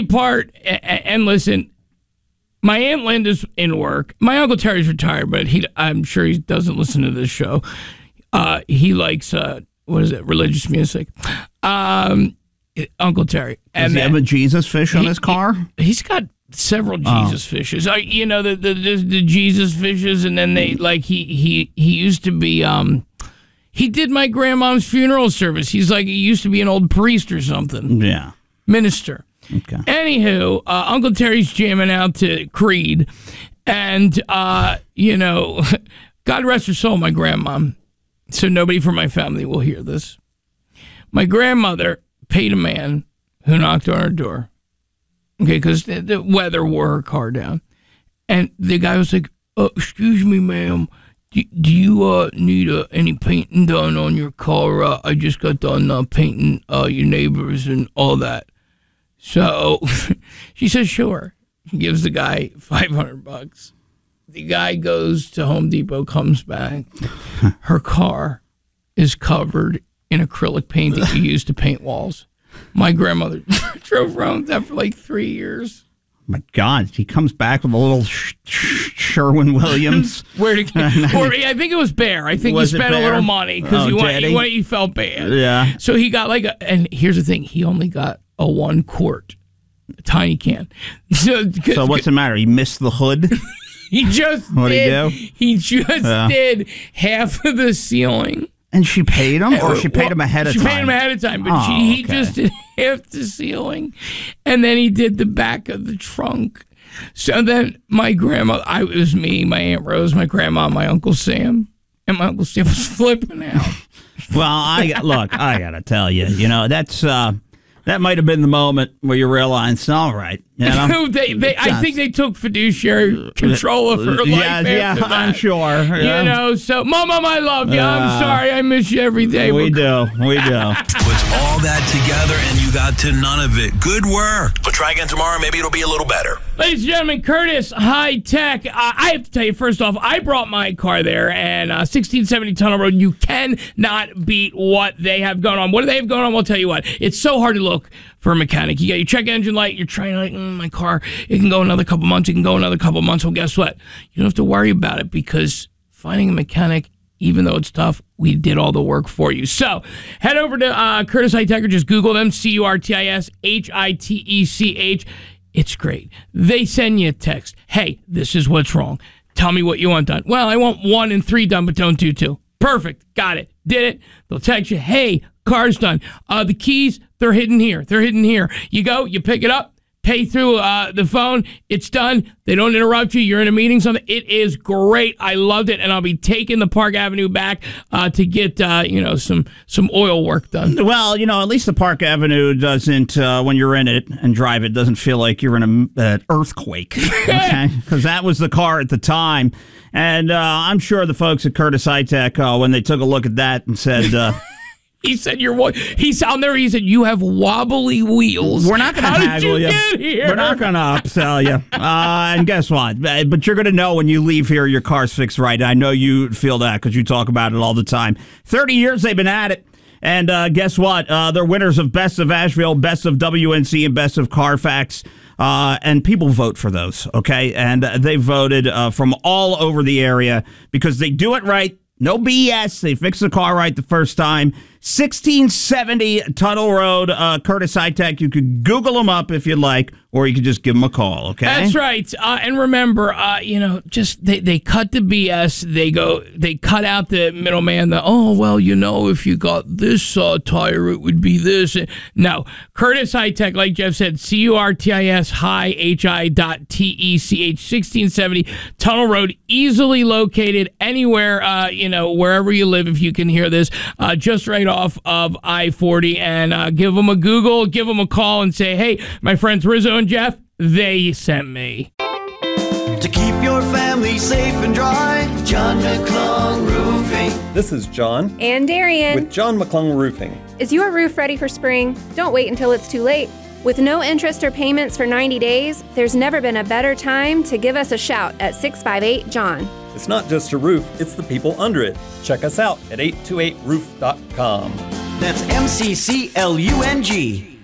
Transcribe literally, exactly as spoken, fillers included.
crazy part, and listen, my Aunt Linda's in work. My Uncle Terry's retired, but he I'm sure he doesn't listen to this show. Uh, he likes, uh, what is it, religious music. Um, Uncle Terry. Does and he have a Jesus fish on he, his car? He, he's got several Jesus oh. fishes. I, you know, the, the the the Jesus fishes, and then they, like, he, he, he used to be... Um, He did my grandmom's funeral service. He's like, he used to be an old priest or something. Yeah. Minister. Okay. Anywho, uh, Uncle Terry's jamming out to Creed. And, uh, you know, God rest her soul, my grandma. So nobody from my family will hear this. My grandmother paid a man who knocked on her door. Okay, because the, the weather wore her car down. And the guy was like, oh, excuse me, ma'am. Do, do you uh, need uh, any painting done on your car? Uh, I just got done uh, painting uh, your neighbors and all that. So she says, sure. She gives the guy five hundred bucks. The guy goes to Home Depot, comes back. Her car is covered in acrylic paint that you use to paint walls. My grandmother drove around with that for like three years. My God, he comes back with a little sh- sh- Sherwin-Williams. Where to get? Or I think it was Bear. I think was he spent a little money because oh, he, went, he, went, he felt bad. Yeah. So he got like a, and here's the thing, he only got a one quart, a tiny can. So, so what's the matter? He missed the hood? He just what did. He do? He just yeah. did half of the ceiling. And she paid him, or she paid well, him ahead of she time? She paid him ahead of time, but oh, she, he okay. just did half the ceiling, and then he did the back of the trunk. So then my grandma, I, it was me, my Aunt Rose, my grandma, my Uncle Sam, and my Uncle Sam was flipping out. Well, I look, I got to tell you, you know, that's uh, that might have been the moment where you realized, all right. You know, they, they, I think they took fiduciary control of her life. Yeah, after yeah, that. I'm sure. Yeah. You know, so, Mom, Mom, I love you. Uh, I'm sorry. I miss you every day. We do. We do. Puts all that together and you got to none of it. Good work. But try again tomorrow. Maybe it'll be a little better. Ladies and gentlemen, Curtis High Tech. Uh, I have to tell you, first off, I brought my car there, and uh, sixteen seventy Tunnel Road, you cannot beat what they have going on. What do they have going on? I'll tell you what. It's so hard to look for a mechanic. You got your check engine light. You're trying to, like, mm, my car, it can go another couple months. It can go another couple months. Well, guess what? You don't have to worry about it because finding a mechanic, even though it's tough, we did all the work for you. So head over to uh, Curtis High Tech or just Google them, C U R T I S H I T E C H. It's great. They send you a text. Hey, this is what's wrong. Tell me what you want done. Well, I want one and three done, but don't do two. Perfect. Got it. Did it. They'll text you, hey, car's done. Uh, the keys, they're hidden here. They're hidden here. You go, you pick it up, pay through uh, the phone. It's done. They don't interrupt you. You're in a meeting, something. It is great. I loved it, and I'll be taking the Park Avenue back uh, to get uh, you know some some oil work done. Well, you know, at least the Park Avenue doesn't, uh, when you're in it and drive it, doesn't feel like you're in an uh, earthquake. Okay, because that was the car at the time, and uh, I'm sure the folks at Curtis High Tech, uh, when they took a look at that and said. Uh, He said, "You're." He's on there. He said, "You have wobbly wheels." We're not going to haggle you. Get here? We're not going to upsell you. Uh, and guess what? But you're going to know when you leave here, your car's fixed right. I know you feel that because you talk about it all the time. Thirty years they've been at it, and uh, guess what? Uh, they're winners of Best of Asheville, Best of W N C, and Best of Carfax. Uh, and people vote for those, okay? And uh, they voted uh, from all over the area because they do it right. No B S. They fix the car right the first time. sixteen seventy Tunnel Road, uh, Curtis High Tech. You could Google them up if you'd like, or you could just give them a call, okay? That's right. Uh, and remember, uh, you know, just they, they cut the B S. They go, they cut out the middleman. The, oh, well, you know, if you got this uh, tire, it would be this. No. Curtis High Tech, like Jeff said, C U R T I S high, H I dot T E C H, sixteen seventy Tunnel Road, easily located anywhere, uh, you know, wherever you live, if you can hear this, uh, just right off of I forty, and uh, give them a Google, give them a call, and say, hey, my friends Rizzo and Jeff, they sent me. To keep your family safe and dry, John McClung Roofing. This is John. And Darian. With John McClung Roofing. Is your roof ready for spring? Don't wait until it's too late. With no interest or payments for ninety days, there's never been a better time to give us a shout at six five eight John. It's not just a roof, it's the people under it. Check us out at eight two eight roof dot com. That's M C C L U N G.